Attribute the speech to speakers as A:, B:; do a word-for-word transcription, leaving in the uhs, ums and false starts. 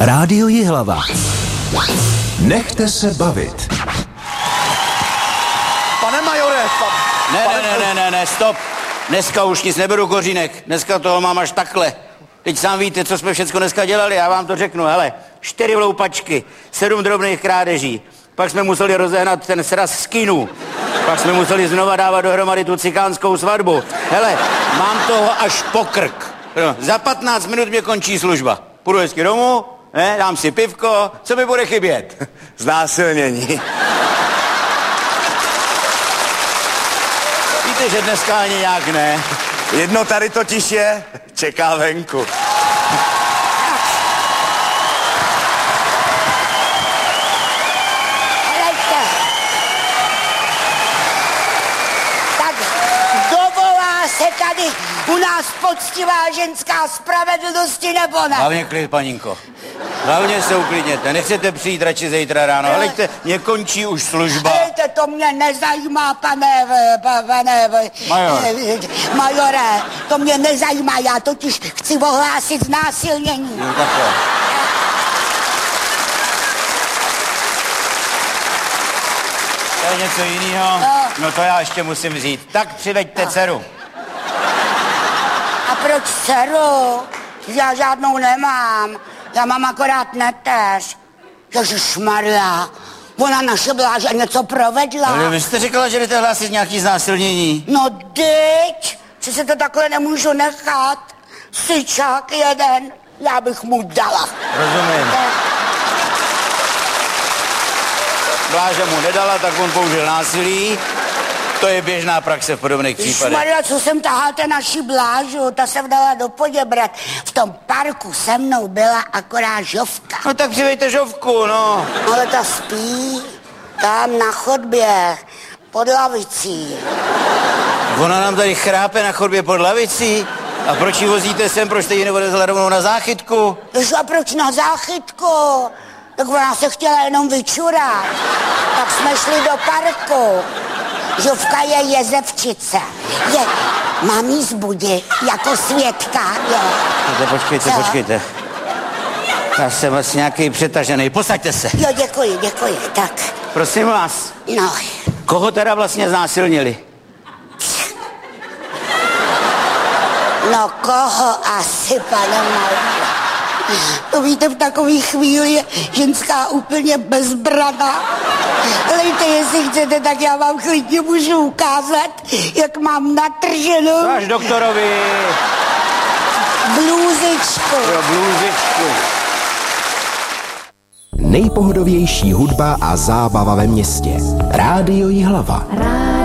A: Rádio Jihlava. Nechte se bavit.
B: Pane majore, pa,
C: Ne,
B: pane...
C: ne, ne, ne, ne, stop. Dneska už nic neberu kořínek. Dneska toho mám až takhle. Teď sám víte, co jsme všecko dneska dělali, já vám to řeknu, hele. Čtyři vloupačky, sedm drobných krádeží. Pak jsme museli rozehnat ten sraz skinu. Pak jsme museli znova dávat dohromady tu cikánskou svatbu. Hele, mám toho až po krk. No, za patnáct minut mě končí služba. Půjdu hezky domů, ne, dám si pivko, co mi bude chybět? Znásilnění. Víte, že dneska ani nějak ne.
B: Jedno tady totiž je, čeká venku.
D: Hleďte. Tak dovolá se tady u nás poctivá ženská spravedlnosti nebo ne?
C: Hlavně klid, paninko. Hlavně se uklidněte, nechcete přijít radši zítra ráno. Hleďte, mě končí už služba.
D: Hleďte, to mě nezajímá, pane, pa- pane,
C: Major.
D: majore, to mě nezajímá, já totiž chci ohlásit znásilnění.
C: No, takhle. To je něco jiného.
D: No.
C: No to já ještě musím vzít. Tak přiveďte dceru.
D: A proč dceru? Já žádnou nemám. Já mám akorát neteř. Ježišmarja, ona naše bláže něco provedla.
C: Ale vy jste říkala, že jdete hlásit nějaký znásilnění.
D: No dyť, že se to takhle nemůžu nechat. Syčák jeden, já bych mu dala.
C: Rozumím. Bláže mu nedala, tak on použil násilí. To je běžná praxe v podobných případech.
D: Maria, co jsem taháte naši Blážu, ta se vdala do Poděbrat. V tom parku se mnou byla akorát Žovka.
C: No tak přivejte Žovku, no.
D: Ale ta spí tam na chodbě pod lavicí.
C: Ona nám tady chrápe na chodbě pod lavicí. A proč ji vozíte sem, proč jste ji nevodezla rovnou na záchytku?
D: Víš, a proč na záchytku? Tak ona se chtěla jenom vyčurat. Tak jsme šli do parku. Žovka je jezevčice. Je, mám jí zbudit jako svědka, jo.
C: No, počkejte,
D: Co?
C: počkejte. Já jsem vlastně nějaký přetažený. Posaďte se.
D: Jo, děkuji, děkuji, tak.
C: Prosím vás,
D: No,
C: koho teda vlastně znásilnili?
D: no koho asi, pane Major? To víte, v takové chvíli je ženská úplně bezbraná. Lejte, jestli chcete, tak já vám klidně můžu ukázat, jak mám natrženou
C: Až doktorovi.
D: blůzičku.
C: Jo, blůzičku.
A: Nejpohodovější hudba a zábava ve městě. Rádio Jihlava.